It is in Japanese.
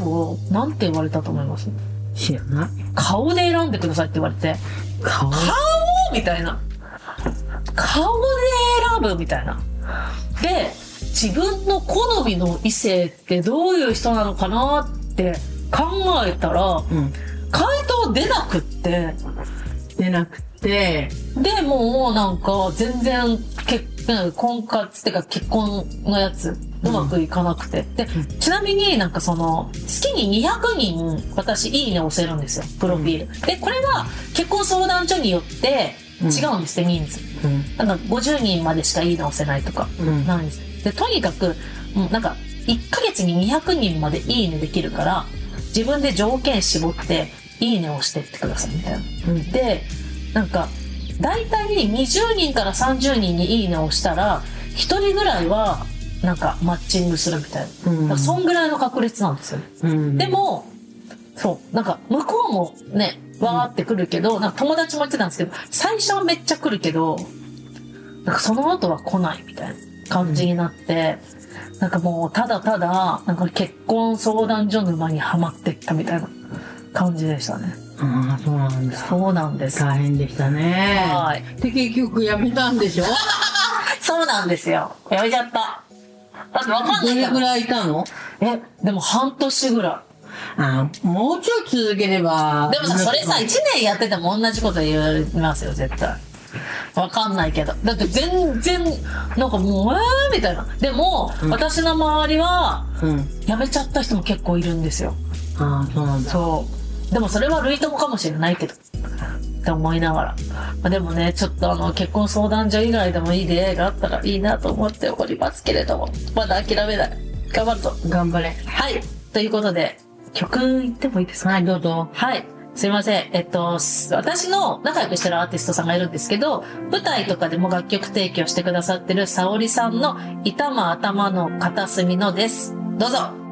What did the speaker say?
をなんて言われたと思います？ 知らない。 顔で選んでくださいって言われて、顔みたいな。顔で選ぶみたいな。で、自分の好みの異性ってどういう人なのかなって考えたら、回答出なくって。 出なくて。 で、もうなんか全然婚活ってか結婚のやつうまくいかなくて。で、ちなみになんかその月に200人私いいね押せるんですよ、プロフィール。で、これは結婚相談所によって違うんですって、人数。なんか50人までしかいいね押せないとかなんです。で、とにかくなんか1ヶ月に200人までいいねできるから、自分で条件絞っていいねをしてってくださいみたいな。で、なんか大体20人から30人にいいねをしたら1人ぐらいはなんかマッチングするみたいな。だからそんぐらいの確率なんですよね。でも、そう、なんか向こうもね、わーって来るけど、なんか友達も言ってたんですけど、最初はめっちゃ来るけど、なんかその後は来ないみたいな感じになって、なんかもうただただ、なんか結婚相談所沼にはまっていったみたいな感じでしたね。 ああ、そうなんだ。 そうなんです。 大変でしたね。 はい。 で、結局辞めたんでしょ？ そうなんですよ。辞めちゃった。だってわかんないどれぐらいいたの？ でも半年ぐらい。 もうちょい続ければ。 でもさ、それさ、1年やってても同じこと言われますよ、絶対。わかんないけど。だって全然、なんかもう、みたいな。でも、私の周りは、辞めちゃった人も結構いるんですよ。 ああ、そうなんだ。 そう。でもそれは類友かもしれないけど。って思いながら。でもね、ちょっと結婚相談所以外でもいい出会いがあったらいいなと思っておりますけれども、まだ諦めない。頑張るぞ。 頑張れ。 はい。ということで、曲言ってもいいですか？ はい、どうぞ。 はい。すいません。私の仲良くしてるアーティストさんがいるんですけど、舞台とかでも楽曲提供してくださってる沙織さんの、頭の片隅のです。どうぞ。